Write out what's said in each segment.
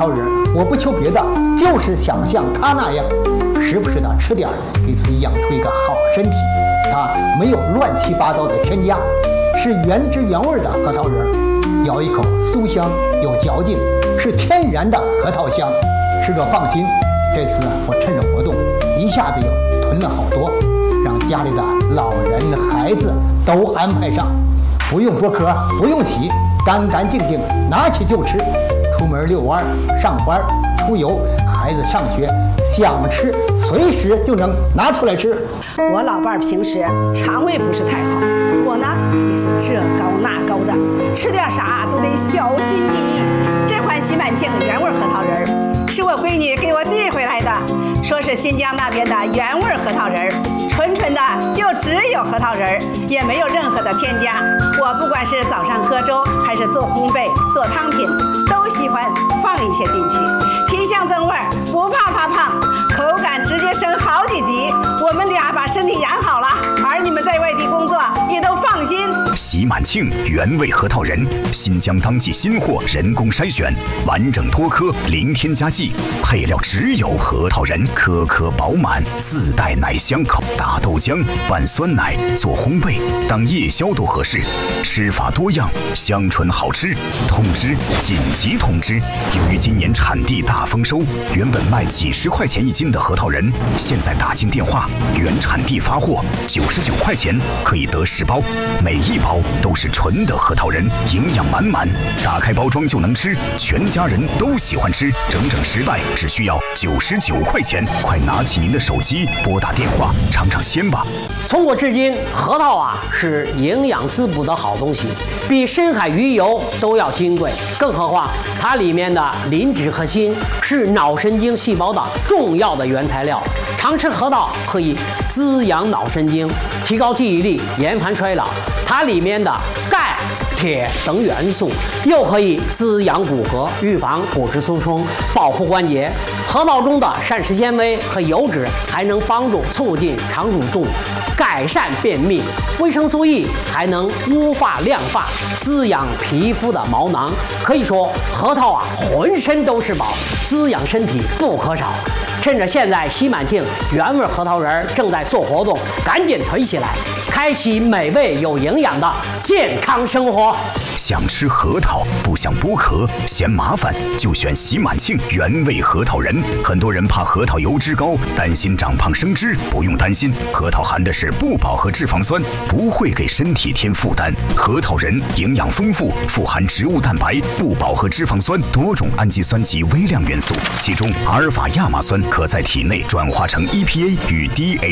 桃仁，我不求别的，就是想像它那样，时不时的吃点，给自己养出一个好身体。它没有乱七八糟的添加，是原汁原味的核桃仁，咬一口酥香有嚼劲，是天然的核桃香，吃着放心。这次我趁着活动，一下子又囤了好多，让家里的老人孩子都安排上，不用剥壳，不用洗，干干净净拿起就吃。出门遛弯、上班、出游，孩子上学，想吃随时就能拿出来吃。 我老伴儿平时肠胃不是太好，我呢也是这高那高的，吃点啥都得小心翼翼。这款喜满庆原味核桃仁是我闺女给我寄回来的，说是新疆那边的原味核桃仁，纯纯的就只有核桃仁，也没有任何的添加。我不管是早上喝粥，还是做烘焙、做汤品，都喜欢放一些进去，提香增味，不怕发胖，口感直接升好几级。我们俩把身体养好了，儿女们在外地工作也都放心。 喜满庆原味核桃仁，新疆当季新货，人工筛选，完整脱壳，零添加剂，配料只有核桃仁，颗颗饱满，自带奶香口，打豆浆拌酸奶做烘焙，当夜宵都合适。吃法多样，香醇好吃。通知，紧急通知！由于今年产地大丰收，原本卖几十块钱一斤的核桃仁，现在打进电话，原产地发货，99块钱可以得10包，每一包都是纯的核桃仁，营养满满，打开包装就能吃，全家人都喜欢吃，整整10袋，只需要99块钱，快拿起您的手机，拨打电话尝尝鲜吧。 从古至今，核桃是营养滋补的好东西，比深海鱼油都要金贵，更何况它里面的磷脂和锌是脑神经细胞的重要的原材料。常吃核桃可以滋养脑神经，提高记忆力，延缓衰老。它里面的钙、铁等元素又可以滋养骨骼，预防骨质疏松，保护关节。核桃中的膳食纤维和油脂还能帮助促进肠蠕动，改善便秘。维生素 E 还能乌发亮发，滋养皮肤的毛囊。可以说核桃浑身都是宝，滋养身体不可少。趁着现在喜满庆原味核桃仁正在做活动，赶紧囤起来，开启美味有营养的健康生活。 想吃核桃不想剥壳嫌麻烦，就选喜满庆原味核桃仁。很多人怕核桃油脂高，担心长胖生脂，不用担心，核桃含的是不饱和脂肪酸，不会给身体添负担。核桃仁营养丰富，富含植物蛋白、不饱和脂肪酸、多种氨基酸及微量元素，其中阿尔法亚麻酸可在体内转化成 EPA 与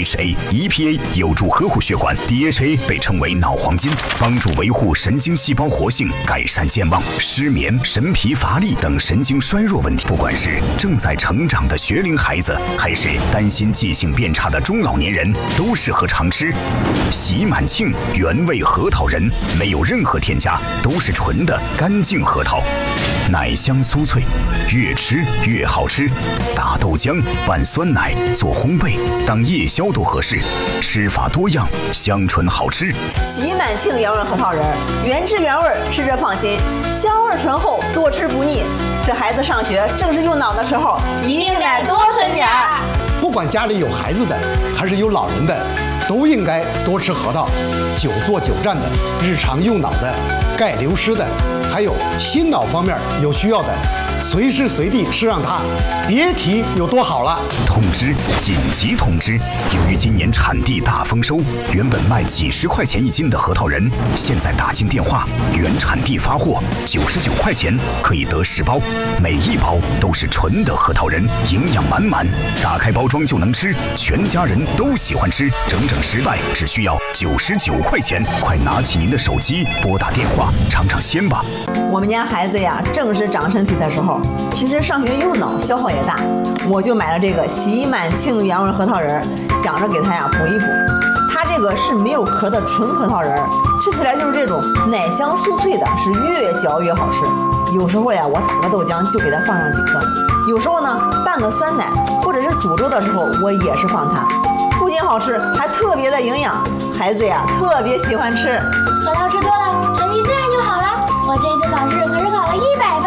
DHA。EPA 有助呵护血管， DHA 被称为脑黄金，帮助维护神经细胞活性，改善健忘、失眠、神疲乏力等神经衰弱问题。不管是正在成长的学龄孩子，还是担心记性变差的中老年人，都适合常吃。喜满庆原味核桃仁，没有任何添加，都是纯的干净核桃，奶香酥脆，越吃越好吃。打豆浆拌酸奶做烘焙，当夜宵都合适。吃法多样，香醇好吃。 喜满庆原味核桃仁，原汁原味，吃着放心，香味醇厚，多吃不腻。这孩子上学正是用脑的时候，一定得多囤点儿。 不管家里有孩子的还是有老人的，都应该多吃核桃。久坐久站的，日常用脑的，钙流失的，还有心脑方面有需要的，随时随地吃上它，别提有多好了。 通知，紧急通知！由于今年产地大丰收，原本卖几十块钱一斤的核桃仁，现在打进电话，原产地发货，99块钱可以得10包，每一包都是纯的核桃仁，营养满满，打开包装就能吃，全家人都喜欢吃，整整10袋，只需要99块钱，快拿起您的手机，拨打电话尝尝鲜吧。 我们家孩子呀，正是长身体的时候，平时上学用脑，消耗也大，我就买了这个喜满庆原味核桃仁，想着给他补一补。它这个是没有壳的纯核桃仁，吃起来就是这种奶香酥脆的，是越嚼越好吃。有时候我打个豆浆就给它放上几颗，有时候呢拌个酸奶，或者是煮粥的时候我也是放它，不仅好吃，还特别的营养，孩子特别喜欢吃。 核桃吃多了，成绩自然就好了。我这次考试可是考了100